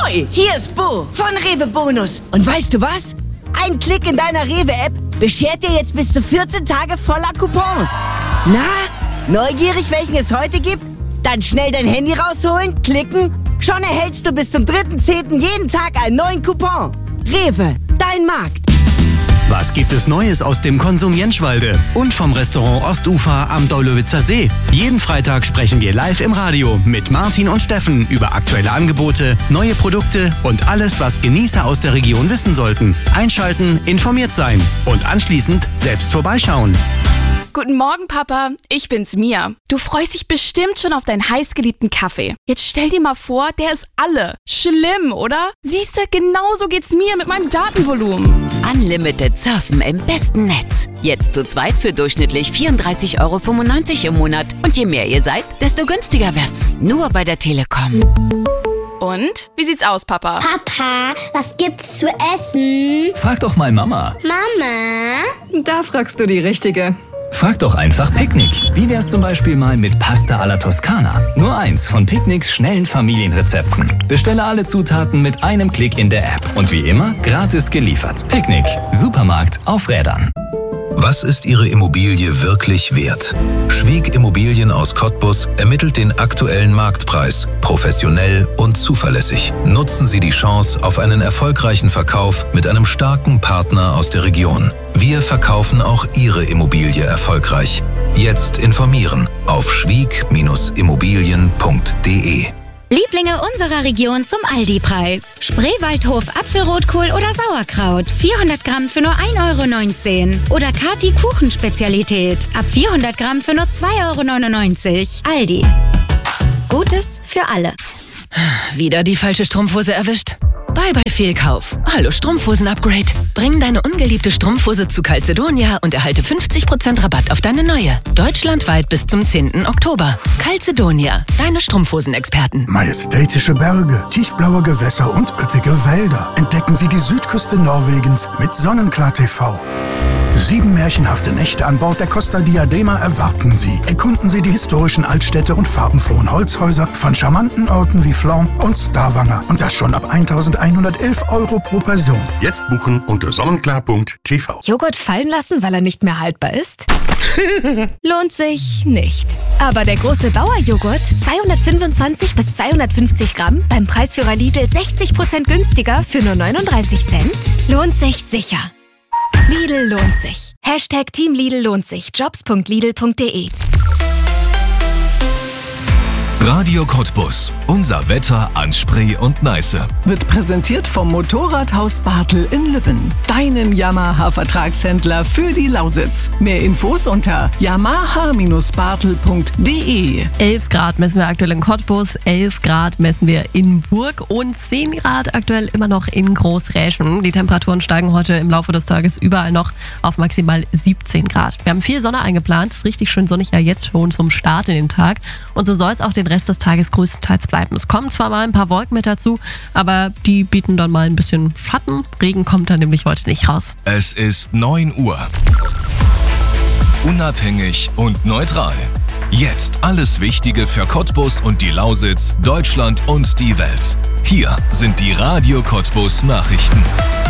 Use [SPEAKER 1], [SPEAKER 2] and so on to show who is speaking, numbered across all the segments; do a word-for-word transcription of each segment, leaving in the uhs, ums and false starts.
[SPEAKER 1] Ahoi, hier ist Bo von Rewe Bonus.
[SPEAKER 2] Und weißt du was? Ein Klick in deiner Rewe-App beschert dir jetzt bis zu vierzehn Tage voller Coupons. Na, neugierig, welchen es heute gibt? Dann schnell dein Handy rausholen, klicken. Schon erhältst du bis zum dritten zehnten jeden Tag einen neuen Coupon. Rewe, dein Markt.
[SPEAKER 3] Was gibt es Neues aus dem Konsum Jenschwalde und vom Restaurant Ostufer am Daulowitzer See? Jeden Freitag sprechen wir live im Radio mit Martin und Steffen über aktuelle Angebote, neue Produkte und alles, was Genießer aus der Region wissen sollten. Einschalten, informiert sein und anschließend selbst vorbeischauen.
[SPEAKER 4] Guten Morgen, Papa. Ich bin's, Mia. Du freust dich bestimmt schon auf deinen heißgeliebten Kaffee. Jetzt stell dir mal vor, der ist alle. Schlimm, oder? Siehst du, genauso geht's mir mit meinem Datenvolumen.
[SPEAKER 5] Unlimited Surfen im besten Netz. Jetzt zu zweit für durchschnittlich vierunddreißig Euro fünfundneunzig im Monat. Und je mehr ihr seid, desto günstiger wird's. Nur bei der Telekom.
[SPEAKER 4] Und? Wie sieht's aus, Papa?
[SPEAKER 6] Papa, was gibt's zu essen?
[SPEAKER 7] Frag doch mal Mama.
[SPEAKER 6] Mama?
[SPEAKER 8] Da fragst du die Richtige.
[SPEAKER 7] Frag doch einfach Picknick. Wie wär's zum Beispiel mal mit Pasta alla Toskana? Nur eins von Picknicks schnellen Familienrezepten. Bestelle alle Zutaten mit einem Klick in der App. Und wie immer, gratis geliefert. Picknick. Supermarkt auf Rädern.
[SPEAKER 9] Was ist Ihre Immobilie wirklich wert? Schwieg Immobilien aus Cottbus ermittelt den aktuellen Marktpreis, professionell und zuverlässig. Nutzen Sie die Chance auf einen erfolgreichen Verkauf mit einem starken Partner aus der Region. Wir verkaufen auch Ihre Immobilie erfolgreich. Jetzt informieren auf schwieg Immobilien punkt de.
[SPEAKER 10] Lieblinge unserer Region zum Aldi-Preis. Spreewaldhof Apfelrotkohl oder Sauerkraut. vierhundert Gramm für nur ein Euro neunzehn. Oder Kati Kuchenspezialität. Ab vierhundert Gramm für nur zwei Euro neunundneunzig. Aldi. Gutes für alle.
[SPEAKER 11] Wieder die falsche Strumpfhose erwischt? Bye bye Fehlkauf. Hallo Strumpfhosen-Upgrade. Bring deine ungeliebte Strumpfhose zu Calzedonia und erhalte fünfzig Prozent Rabatt auf deine neue. Deutschlandweit bis zum zehnten Oktober. Calzedonia, deine Strumpfhosen-Experten.
[SPEAKER 12] Majestätische Berge, tiefblaue Gewässer und üppige Wälder. Entdecken Sie die Südküste Norwegens mit Sonnenklar T V. Sieben märchenhafte Nächte an Bord der Costa Diadema erwarten Sie. Erkunden Sie die historischen Altstädte und farbenfrohen Holzhäuser von charmanten Orten wie Flom und Stavanger. Und das schon ab eintausendeinhundertelf Euro pro Person.
[SPEAKER 13] Jetzt buchen unter sonnenklar punkt t v.
[SPEAKER 14] Joghurt fallen lassen, weil er nicht mehr haltbar ist? Lohnt sich nicht. Aber der große Bauerjoghurt, zweihundertfünfundzwanzig bis zweihundertfünfzig Gramm, beim Preisführer Lidl sechzig Prozent günstiger für nur neununddreißig Cent, lohnt sich sicher. Lidl lohnt sich. Hashtag Team Lidl lohnt sich. Jobs punkt lidl punkt de.
[SPEAKER 15] Radio Cottbus. Unser Wetter an Spree und Neiße.
[SPEAKER 16] Wird präsentiert vom Motorradhaus Bartel in Lübben. Deinen Yamaha-Vertragshändler für die Lausitz. Mehr Infos unter yamaha bartel punkt de.
[SPEAKER 17] elf Grad messen wir aktuell in Cottbus, elf Grad messen wir in Burg und zehn Grad aktuell immer noch in Großräschen. Die Temperaturen steigen heute im Laufe des Tages überall noch auf maximal siebzehn Grad. Wir haben viel Sonne eingeplant, ist richtig schön sonnig ja jetzt schon zum Start in den Tag. Und so soll es auch den Rest des Tages größtenteils bleiben. Es kommen zwar mal ein paar Wolken mit dazu, aber die bieten dann mal ein bisschen Schatten. Regen kommt dann nämlich heute nicht raus.
[SPEAKER 15] Es ist neun Uhr. Unabhängig und neutral. Jetzt alles Wichtige für Cottbus und die Lausitz, Deutschland und die Welt. Hier sind die Radio Cottbus Nachrichten.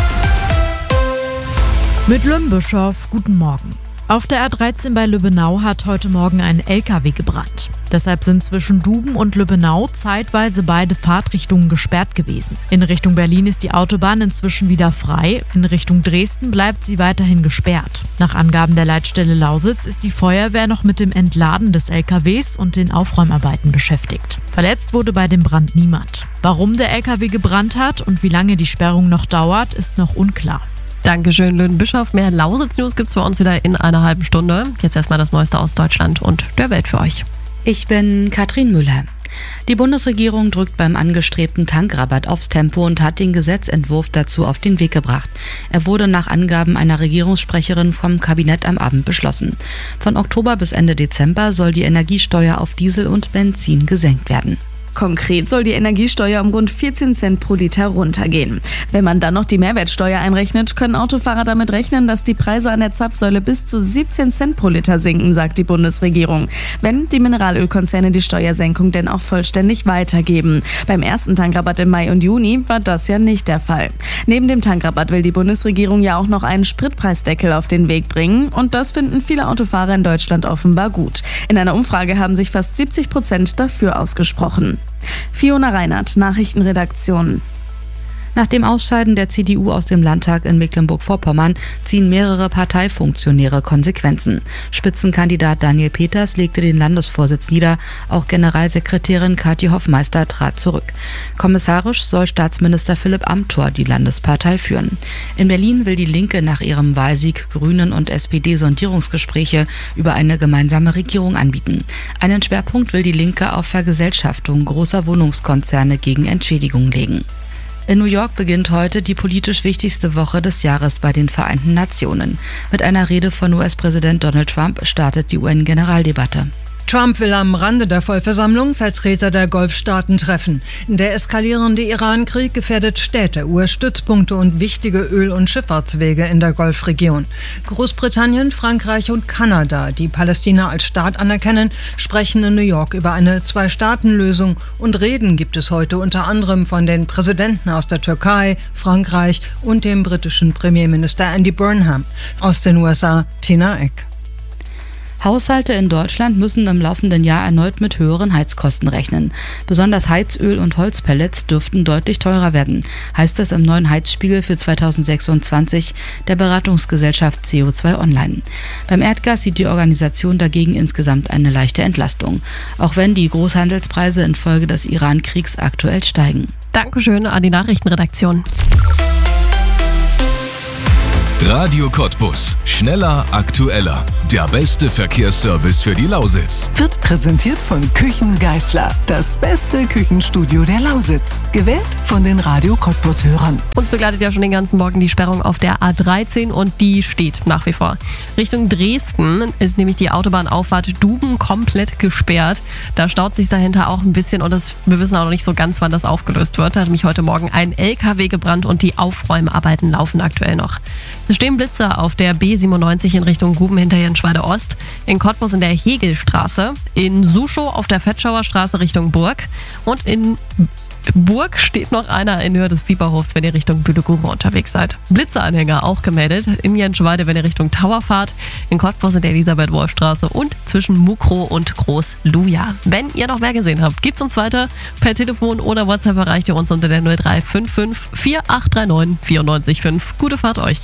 [SPEAKER 18] Mit Lümbischow, guten Morgen. Auf der A dreizehn bei Lübbenau hat heute Morgen ein L K W gebrannt. Deshalb sind zwischen Duben und Lübbenau zeitweise beide Fahrtrichtungen gesperrt gewesen. In Richtung Berlin ist die Autobahn inzwischen wieder frei. In Richtung Dresden bleibt sie weiterhin gesperrt. Nach Angaben der Leitstelle Lausitz ist die Feuerwehr noch mit dem Entladen des L K Ws und den Aufräumarbeiten beschäftigt. Verletzt wurde bei dem Brand niemand. Warum der L K W gebrannt hat und wie lange die Sperrung noch dauert, ist noch unklar.
[SPEAKER 17] Dankeschön, Lüdenbischof. Mehr Lausitz-News gibt's bei uns wieder in einer halben Stunde. Jetzt erstmal das Neueste aus Deutschland und der Welt für euch.
[SPEAKER 19] Ich bin Katrin Müller. Die Bundesregierung drückt beim angestrebten Tankrabatt aufs Tempo und hat den Gesetzentwurf dazu auf den Weg gebracht. Er wurde nach Angaben einer Regierungssprecherin vom Kabinett am Abend beschlossen. Von Oktober bis Ende Dezember soll die Energiesteuer auf Diesel und Benzin gesenkt werden.
[SPEAKER 8] Konkret soll die Energiesteuer um rund vierzehn Cent pro Liter runtergehen. Wenn man dann noch die Mehrwertsteuer einrechnet, können Autofahrer damit rechnen, dass die Preise an der Zapfsäule bis zu siebzehn Cent pro Liter sinken, sagt die Bundesregierung. Wenn die Mineralölkonzerne die Steuersenkung denn auch vollständig weitergeben. Beim ersten Tankrabatt im Mai und Juni war das ja nicht der Fall. Neben dem Tankrabatt will die Bundesregierung ja auch noch einen Spritpreisdeckel auf den Weg bringen. Und das finden viele Autofahrer in Deutschland offenbar gut. In einer Umfrage haben sich fast siebzig Prozent dafür ausgesprochen. Fiona Reinhardt, Nachrichtenredaktion.
[SPEAKER 19] Nach dem Ausscheiden der C D U aus dem Landtag in Mecklenburg-Vorpommern ziehen mehrere Parteifunktionäre Konsequenzen. Spitzenkandidat Daniel Peters legte den Landesvorsitz nieder, auch Generalsekretärin Kathi Hoffmeister trat zurück. Kommissarisch soll Staatsminister Philipp Amthor die Landespartei führen. In Berlin will die Linke nach ihrem Wahlsieg Grünen und S P D Sondierungsgespräche über eine gemeinsame Regierung anbieten. Einen Schwerpunkt will die Linke auf Vergesellschaftung großer Wohnungskonzerne gegen Entschädigung legen. In New York beginnt heute die politisch wichtigste Woche des Jahres bei den Vereinten Nationen. Mit einer Rede von U S-Präsident Donald Trump startet die U N-Generaldebatte.
[SPEAKER 20] Trump will am Rande der Vollversammlung Vertreter der Golfstaaten treffen. Der eskalierende Iran-Krieg gefährdet Städte, U S-Stützpunkte und wichtige Öl- und Schifffahrtswege in der Golfregion. Großbritannien, Frankreich und Kanada, die Palästina als Staat anerkennen, sprechen in New York über eine Zwei-Staaten-Lösung. Und Reden gibt es heute unter anderem von den Präsidenten aus der Türkei, Frankreich und dem britischen Premierminister Andy Burnham. Aus den U S A, Tina Eck.
[SPEAKER 19] Haushalte in Deutschland müssen im laufenden Jahr erneut mit höheren Heizkosten rechnen. Besonders Heizöl und Holzpellets dürften deutlich teurer werden, heißt es im neuen Heizspiegel für zweitausendsechsundzwanzig der Beratungsgesellschaft C O zwei Online. Beim Erdgas sieht die Organisation dagegen insgesamt eine leichte Entlastung, auch wenn die Großhandelspreise infolge des Iran-Kriegs aktuell steigen.
[SPEAKER 17] Dankeschön an die Nachrichtenredaktion.
[SPEAKER 15] Radio Cottbus. Schneller, aktueller. Der beste Verkehrsservice für die Lausitz.
[SPEAKER 16] Wird präsentiert von Küchen Geisler. Das beste Küchenstudio der Lausitz. Gewählt von den Radio Cottbus-Hörern.
[SPEAKER 17] Uns begleitet ja schon den ganzen Morgen die Sperrung auf der A dreizehn und die steht nach wie vor. Richtung Dresden ist nämlich die Autobahnauffahrt Duben komplett gesperrt. Da staut sich dahinter auch ein bisschen und das, wir wissen auch noch nicht so ganz, wann das aufgelöst wird. Da hat nämlich heute Morgen ein L K W gebrannt und die Aufräumarbeiten laufen aktuell noch. Es stehen Blitze auf der B siebenundneunzig in Richtung Guben hinter Jenschweide Ost, in Cottbus in der Hegelstraße, in Suschow auf der Fetschauer Straße Richtung Burg und in Burg steht noch einer in Höhe des Bieberhofs, wenn ihr Richtung Büdegure unterwegs seid. Blitzeanhänger auch gemeldet in Jenschweide, wenn ihr Richtung Tower fahrt, in Cottbus in der Elisabeth-Wolf-Straße und zwischen Mukro und Groß-Luja. Wenn ihr noch mehr gesehen habt, gibt's uns weiter per Telefon oder WhatsApp, erreicht ihr uns unter der null drei fünf fünf vier acht drei neun vier neun fünf. Gute Fahrt euch!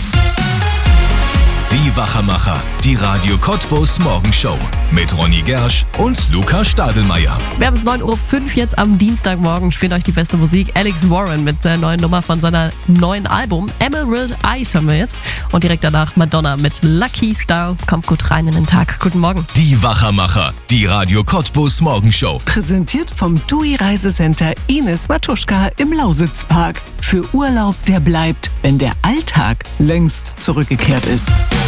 [SPEAKER 15] Die Wachermacher, die Radio Cottbus Morgenshow mit Ronny Gersch und Luca Stadelmeier.
[SPEAKER 17] Wir haben es neun Uhr fünf jetzt am Dienstagmorgen, spielen euch die beste Musik. Alex Warren mit der neuen Nummer von seiner neuen Album Emerald Eyes haben wir jetzt. Und direkt danach Madonna mit Lucky Star. Kommt gut rein in den Tag. Guten Morgen.
[SPEAKER 15] Die Wachermacher, die Radio Cottbus Morgenshow.
[SPEAKER 16] Präsentiert vom T U I Reisecenter Ines Matuschka im Lausitzpark. Für Urlaub, der bleibt, wenn der Alltag längst zurückgekehrt ist.